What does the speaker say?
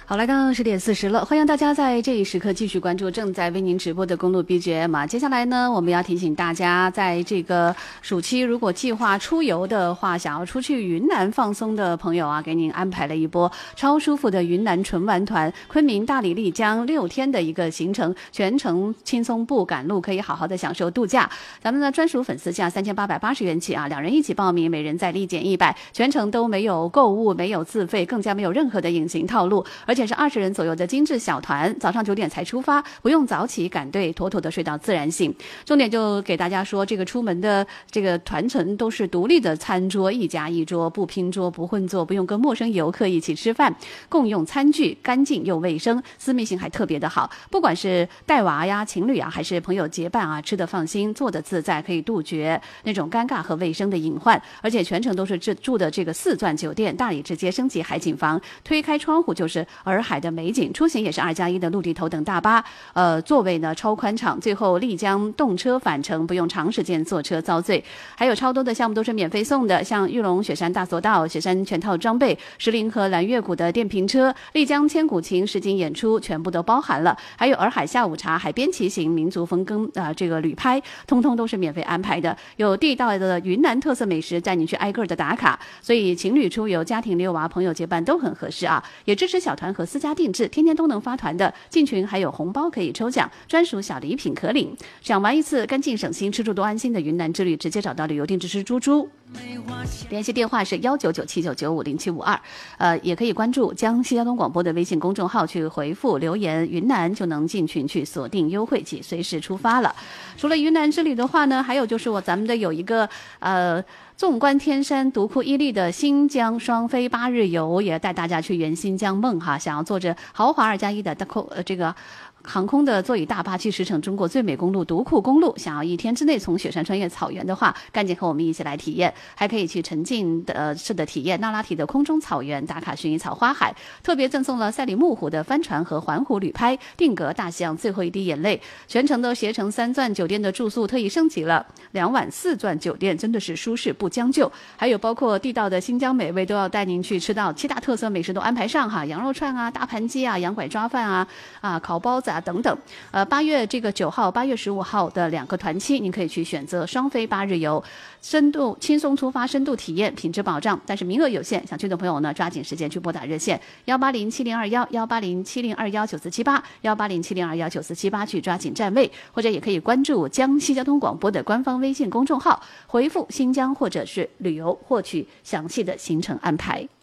好，来到10点40了，欢迎大家在这一时刻继续关注正在为您直播的公路 BGM 啊。接下来呢，我们要提醒大家，在这个暑期如果计划出游的话，想要出去云南放松的朋友啊，给您安排了一波超舒服的云南纯玩团，昆明、大理、丽江6天的一个行程，全程轻松不赶路，可以好好的享受度假。咱们的专属粉丝价3880元起啊，2人一起报名，每人再立减100，全程都没有购物，没有自费，更加没有任何的隐形套路，而且是20人左右的精致小团，早上9点才出发，不用早起赶队，妥妥的睡到自然醒。重点就给大家说，这个出门的这个团程都是独立的餐桌，一家一桌，不拼桌不混坐，不用跟陌生游客一起吃饭，共用餐具，干净又卫生，私密性还特别的好。不管是带娃呀、情侣啊，还是朋友结伴啊，吃得放心，坐得自在，可以杜绝那种尴尬和卫生的隐患。而且全程都是住的这个4钻酒店，大理直接升级海景房，推开窗户就是洱海的美景，出行也是2+1的陆地头等大巴，座位呢超宽敞，最后丽江动车返程，不用长时间坐车遭罪。还有超多的项目都是免费送的，像玉龙雪山大索道、雪山全套装备、石林和蓝月谷的电瓶车、丽江千古情实景演出全部都包含了，还有洱海下午茶、海边骑行、民族风更这个旅拍，通通都是免费安排的。有地道的云南特色美食带你去挨个的打卡，所以情侣出游、家庭遛娃、朋友结伴都很合适啊，也支持小团和私家定制，天天都能发团的，进群还有红包可以抽奖，专属小礼品可领。想玩一次干净省心、吃住都安心的云南之旅，直接找到旅游定制师猪猪，联系电话是19979950752，也可以关注江西交通广播的微信公众号去回复留言云南，就能进群去锁定优惠及随时出发了。除了云南之旅的话呢，还有就是咱们的有一个纵观天山独库伊利的新疆双飞8日游，也带大家去圆新疆梦哈。想要坐着豪华2+1的这个航空的座椅大巴去驰骋中国最美公路独库公路，想要1天之内从雪山穿越草原的话，赶紧和我们一起来体验。还可以去沉浸式的体验那拉提的空中草原，打卡薰衣草花海，特别赠送了赛里木湖的帆船和环湖旅拍，定格大西洋最后一滴眼泪，全程都携程3钻酒店的住宿特意升级了2晚4钻酒店，真的是舒适不将就。还有包括地道的新疆美味都要带您去吃到7大特色美食都安排上哈，羊肉串啊、大盘鸡啊、羊拐抓饭啊、烤包子啊等等。8月9号、8月15号的2个团期，您可以去选择双飞8日游，深度轻松出发，深度体验，品质保障。但是名额有限，想去的朋友呢，抓紧时间去拨打热线1807021、18070219478、18070219478去抓紧站位，或者也可以关注江西交通广播的官方微信公众号，回复新疆或者是旅游获取详细的行程安排。